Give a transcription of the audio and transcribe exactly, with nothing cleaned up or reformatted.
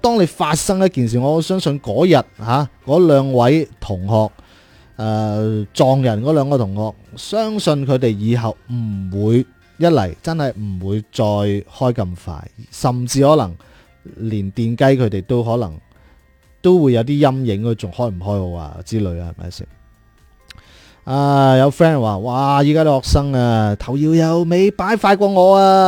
當你發生一件事，我相信嗰日嚇嗰兩位同學誒、呃、撞人嗰兩個同學，相信佢哋以後唔會一嚟真係唔會再開咁快，甚至可能連電雞佢哋都可能都會有啲陰影，佢仲開唔開好啊之類啊，係咪先？啊有 friend 話：哇！依家啲學生啊頭搖又尾擺快過我啊！